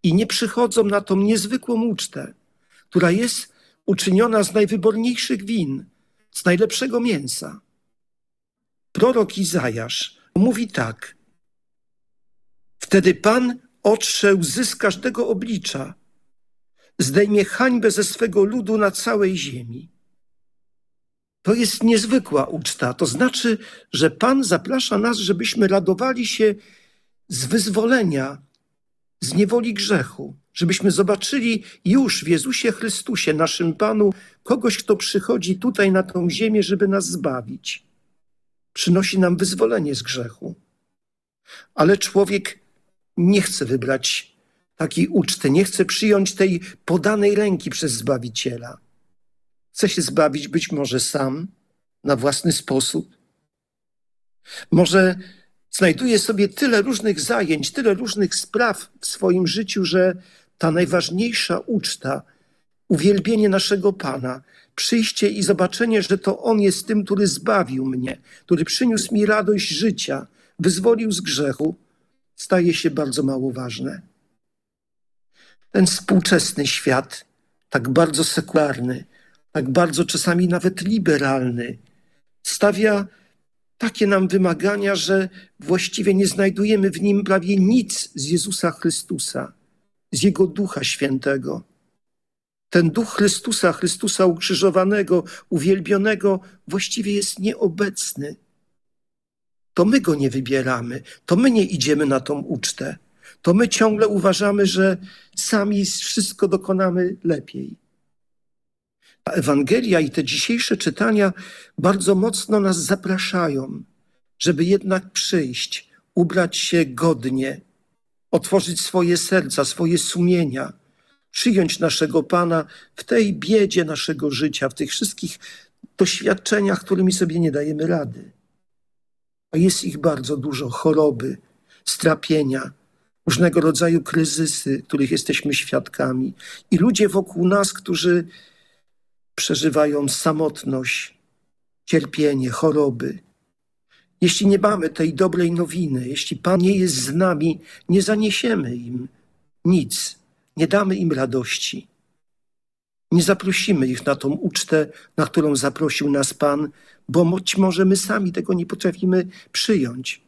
i nie przychodzą na tą niezwykłą ucztę, która jest uczyniona z najwyborniejszych win, z najlepszego mięsa. Prorok Izajasz mówi tak: wtedy Pan otrze łzy z każdego oblicza, zdejmie hańbę ze swego ludu na całej ziemi. To jest niezwykła uczta. To znaczy, że Pan zaprasza nas, żebyśmy radowali się z wyzwolenia, z niewoli grzechu, żebyśmy zobaczyli już w Jezusie Chrystusie, naszym Panu, kogoś, kto przychodzi tutaj na tą ziemię, żeby nas zbawić. Przynosi nam wyzwolenie z grzechu. Ale człowiek nie chce wybrać takiej uczty, nie chce przyjąć tej podanej ręki przez Zbawiciela. Chce się zbawić być może sam, na własny sposób. Może znajduje sobie tyle różnych zajęć, tyle różnych spraw w swoim życiu, że ta najważniejsza uczta, uwielbienie naszego Pana, przyjście i zobaczenie, że to On jest tym, który zbawił mnie, który przyniósł mi radość życia, wyzwolił z grzechu, staje się bardzo mało ważne. Ten współczesny świat, tak bardzo sekularny, tak bardzo czasami nawet liberalny, stawia takie nam wymagania, że właściwie nie znajdujemy w nim prawie nic z Jezusa Chrystusa, z Jego Ducha Świętego. Ten Duch Chrystusa, Chrystusa ukrzyżowanego, uwielbionego, właściwie jest nieobecny. To my Go nie wybieramy, to my nie idziemy na tą ucztę. To my ciągle uważamy, że sami wszystko dokonamy lepiej. A Ewangelia i te dzisiejsze czytania bardzo mocno nas zapraszają, żeby jednak przyjść, ubrać się godnie, otworzyć swoje serca, swoje sumienia, przyjąć naszego Pana w tej biedzie naszego życia, w tych wszystkich doświadczeniach, którymi sobie nie dajemy rady. A jest ich bardzo dużo, choroby, strapienia, różnego rodzaju kryzysy, których jesteśmy świadkami. I ludzie wokół nas, którzy przeżywają samotność, cierpienie, choroby. Jeśli nie mamy tej dobrej nowiny, jeśli Pan nie jest z nami, nie zaniesiemy im nic, nie damy im radości. Nie zaprosimy ich na tą ucztę, na którą zaprosił nas Pan, bo być może my sami tego nie potrafimy przyjąć.